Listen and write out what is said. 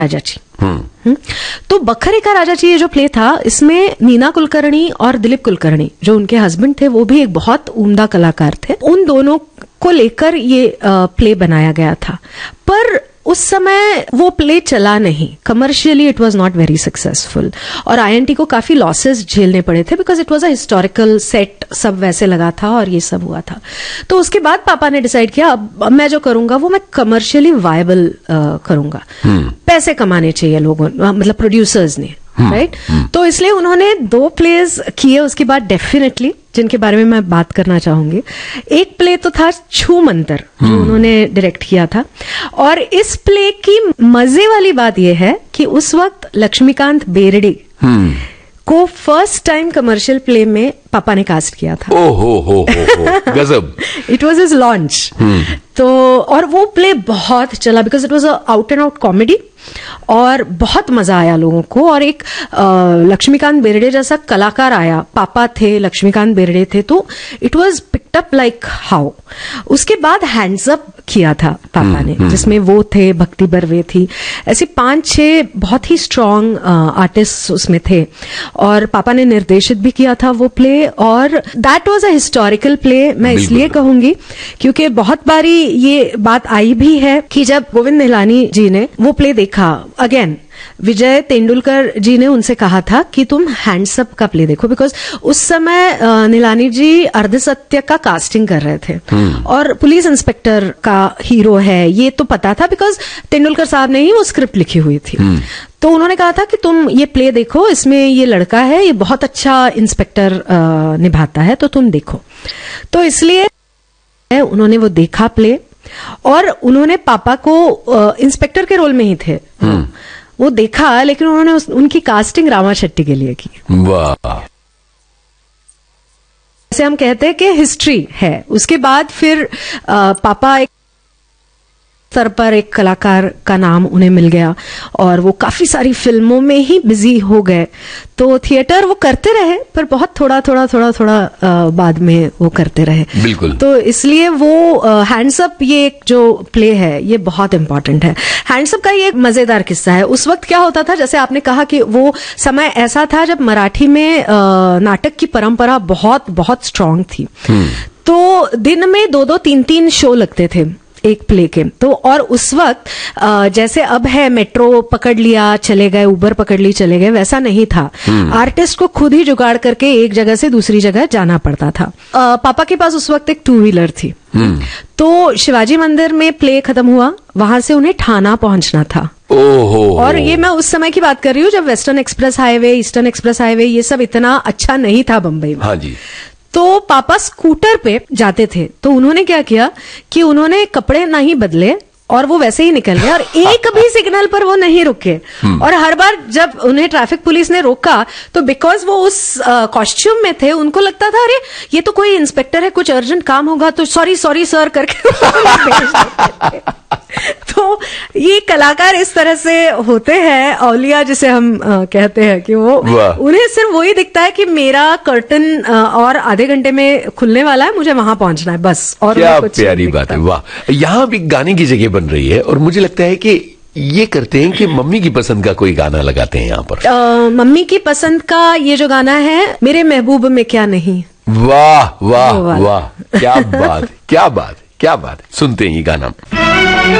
राजाची। तो बखरे का राजाची ये जो प्ले था, इसमें नीना कुलकर्णी और दिलीप कुलकर्णी जो उनके हस्बैंड थे, वो भी एक बहुत उम्दा कलाकार थे। उन दोनों को लेकर ये प्ले बनाया गया था, पर उस समय वो प्ले चला नहीं, commercially it was not very successful और आईएनटी को काफी लॉसेस झेलने पड़े थे because it was a historical set, सब वैसे लगा था और ये सब हुआ था। तो उसके बाद पापा ने डिसाइड किया अब मैं जो करूंगा वो मैं कमर्शियली वायबल करूंगा। पैसे कमाने चाहिए लोगों, मतलब प्रोड्यूसर्स ने, राइट। तो इसलिए उन्होंने 2 प्लेज किए उसके बाद डेफिनेटली, जिनके बारे में मैं बात करना चाहूंगी। एक प्ले तो था छू मंतर, जो उन्होंने डायरेक्ट किया था, और इस प्ले की मजे वाली बात यह है कि उस वक्त लक्ष्मीकांत बेर्डे को फर्स्ट टाइम कमर्शियल प्ले में पापा ने कास्ट किया था। ओहो गजब। It was his launch. तो और वो प्ले बहुत चला because it was a out and out comedy और बहुत मजा आया लोगों को। और एक लक्ष्मीकांत बेर्डे जैसा कलाकार आया, पापा थे, लक्ष्मीकांत बेर्डे थे, तो it was picked up like how. उसके बाद हैंड्स अप किया था पापा ने, जिसमें वो थे, भक्ति बर्वे थी, ऐसे 5-6 बहुत ही स्ट्रांग आर्टिस्ट उसमें थे। और पापा ने निर्देशित भी किया था वो प्ले, और that was a historical play. मैं इसलिए कहूंगी क्योंकि बहुत बारी ये बात आई भी है कि जब गोविंद निहलानी जी ने वो प्ले देखा, अगेन विजय तेंदुलकर जी ने उनसे कहा था कि तुम हैंड्सअप का प्ले देखो, बिकॉज उस समय निहलानी जी अर्धसत्य का कास्टिंग कर रहे थे और पुलिस इंस्पेक्टर का हीरो है ये तो पता था बिकॉज तेंदुलकर साहब ने ही वो स्क्रिप्ट लिखी हुई थी। तो उन्होंने कहा था कि तुम ये प्ले देखो, इसमें ये लड़का है, ये बहुत अच्छा इंस्पेक्टर निभाता है, तो तुम देखो। तो इसलिए उन्होंने वो देखा प्ले, और उन्होंने पापा को इंस्पेक्टर के रोल में ही थे, वो देखा, लेकिन उन्होंने उनकी कास्टिंग रामा शेट्टी के लिए की। वाह। जैसे हम कहते हैं कि हिस्ट्री है। उसके बाद फिर पापा एक स्तर पर एक कलाकार का नाम उन्हें मिल गया और वो काफी सारी फिल्मों में ही बिजी हो गए। तो थिएटर वो करते रहे, पर बहुत थोड़ा बाद में वो करते रहे। बिल्कुल। तो इसलिए वो हैंड्सअप, ये एक जो प्ले है, ये बहुत इंपॉर्टेंट है। हैंड्सअप का ये एक मजेदार किस्सा है। उस वक्त क्या होता था, जैसे आपने कहा कि वो समय ऐसा था जब मराठी में नाटक की परंपरा बहुत बहुत स्ट्रांग थी। तो दिन में 2-2, 3-3 शो लगते थे एक प्ले के। तो और उस वक्त जैसे अब है मेट्रो पकड़ लिया चले गए, उबर पकड़ ली चले गए, वैसा नहीं था। आर्टिस्ट को खुद ही जुगाड़ करके एक जगह से दूसरी जगह जाना पड़ता था। पापा के पास उस वक्त एक 2 व्हीलर थी। तो शिवाजी मंदिर में प्ले खत्म हुआ, वहां से उन्हें ठाना पहुंचना था। और ये मैं उस समय की बात कर रही हूँ जब western express highway, eastern express highway, ये सब इतना अच्छा नहीं था बंबई में। हाँ जी। तो पापा स्कूटर पे जाते थे, तो उन्होंने क्या किया कि उन्होंने कपड़े नहीं बदले और वो वैसे ही निकल गए और एक भी सिग्नल पर वो नहीं रुके। और हर बार जब उन्हें ट्रैफिक पुलिस ने रोका तो बिकॉज वो उस कॉस्ट्यूम में थे, उनको लगता था अरे ये तो कोई इंस्पेक्टर है, कुछ अर्जेंट काम होगा, तो सॉरी सर करके भेज देते थे। तो ये कलाकार इस तरह से होते हैं, औलिया जिसे हम कहते हैं, कि वो उन्हें सिर्फ वही दिखता है कि मेरा कर्टन और आधे घंटे में खुलने वाला है, मुझे वहां पहुंचना है, बस। और क्या प्यारी बात है। वाह। यहाँ भी गाने की जगह बन रही है और मुझे लगता है कि ये करते हैं कि मम्मी की पसंद का कोई गाना लगाते हैं यहाँ पर। मम्मी की पसंद का ये जो गाना है, मेरे महबूब में क्या नहीं। वाह वाह वाह, क्या बात, क्या बात, क्या बात। सुनते हैं ये गाना।